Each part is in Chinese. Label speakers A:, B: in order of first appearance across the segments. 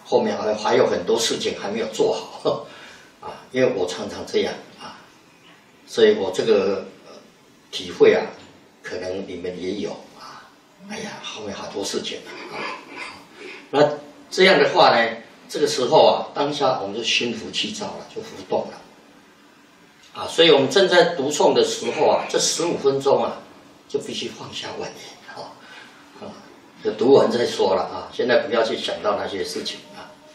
A: 后面还有很多事情还没有做好啊，因为我常常这样啊，所以我这个体会啊，可能你们也有啊。哎呀，后面好多事情啊。那这样的话呢，这个时候啊，当下我们就心浮气躁了，就浮动了啊。所以我们正在读诵的时候啊，这15分钟啊，就必须放下万念啊，就读完再说了啊。现在不要去想到那些事情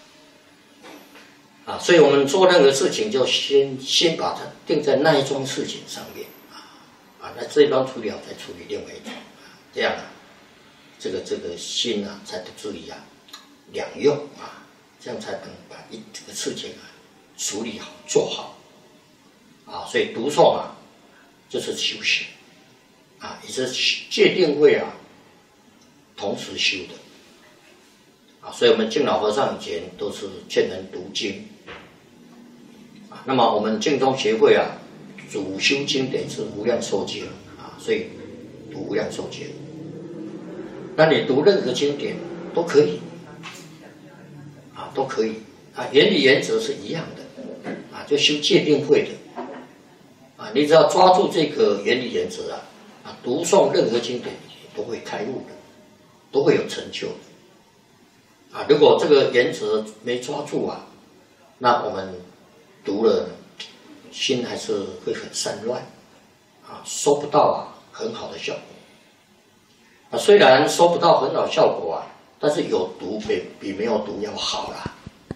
A: 啊。所以我们做任何事情就先把它定在那一桩事情上面啊，那这一桩处理好再处理另外一桩，这样啊，这个心啊才得注意啊两用啊，这样才能把这个事情啊处理好做好啊。所以读诵啊就是修行啊，也是戒定慧啊同时修的啊。所以我们净老和尚以前都是劝人读经啊。那么我们净宗协会啊，主修经典是无量寿经啊，所以读无量寿经。那你读任何经典都可以啊，都可以啊，原理原则是一样的啊，就修戒定慧的啊。你只要抓住这个原理原则啊，读诵任何经典都会开悟的，都会有成就的啊。如果这个原则没抓住啊，那我们读了心还是会很散乱啊，收不到啊很好的效果啊。虽然收不到很好效果啊，但是有读比没有读要好啦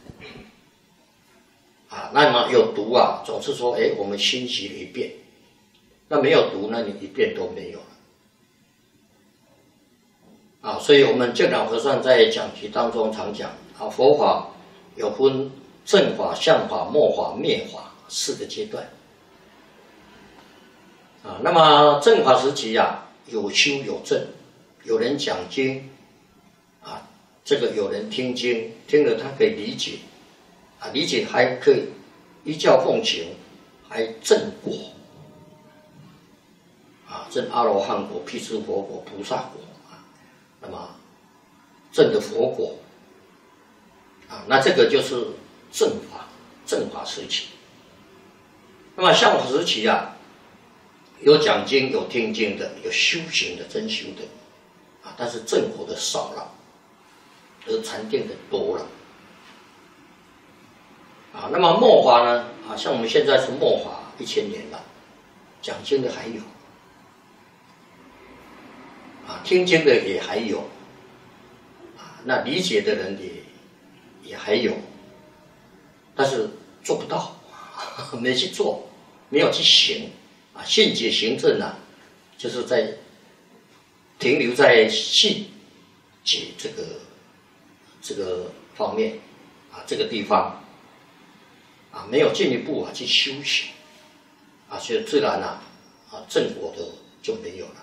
A: 啊。那么有读啊，总是说我们心习了一遍，那没有读，那你一遍都没有了啊。所以我们净老和尚在讲题当中常讲啊，佛法有分正法、相法、末法、灭法4个阶段啊。那么正法时期啊，有修有证，有人讲经啊，这个有人听经，听了他可以理解啊，理解还可以依教奉行，还证果啊，证阿罗汉果、辟支佛果、菩萨果啊。那么证的佛果啊，那这个就是正法时期。那么相法时期啊，有讲经、有听经的，有修行的、真修的啊，但是正果的少了，而禅定的多了啊。那么末法呢啊，像我们现在是末法1000年了，讲经的还有啊，听经的也还有啊，那理解的人也还有，但是做不到，没去做，没有去行啊。信解行证啊，就是在停留在信解这个方面啊，这个地方啊，没有进一步去修行啊，所以自然正果的就没有了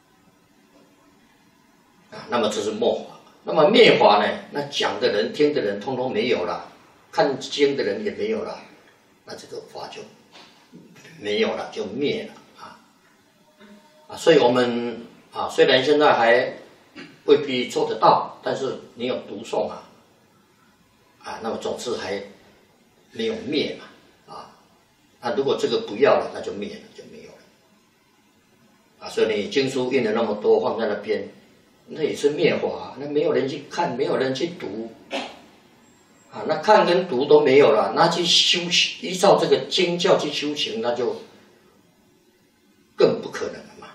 A: 啊。那么这是末法。那么灭法呢？那讲的人、听的人，通通没有了，看经的人也没有了，那这个法就没有了，就灭了啊。所以我们啊，虽然现在还未必做得到，但是你有读诵啊，那么总是还没有灭嘛啊。那如果这个不要了，那就灭了，就没有了啊。所以你经书印了那么多，放在那边。那也是灭法，那没有人去看，没有人去读啊，那看跟读都没有了，那去修行，依照这个经教去修行，那就更不可能了嘛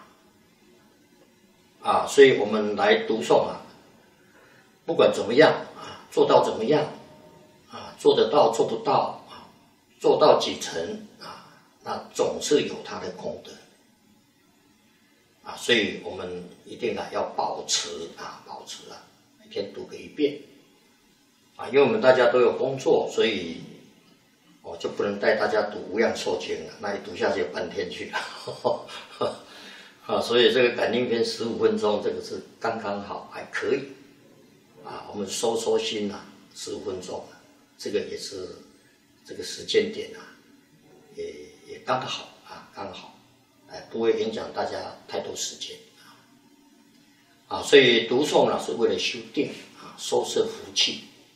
A: 啊。所以我们来读诵啊，不管怎么样啊，做到怎么样啊，做得到做不到啊，做到几成啊，那总是有它的功德啊。所以我们一定要保持每天读个1遍啊。因为我们大家都有工作，所以我就不能带大家读无量寿经了，那一读下去半天去了啊。所以这个感应篇15分钟，这个是刚刚好，还可以啊。我们收心15分钟，这个也是这个时间点也刚好啊，刚好。不会影响大家太多时间啊。所以读诵是为了修定啊，收摄福气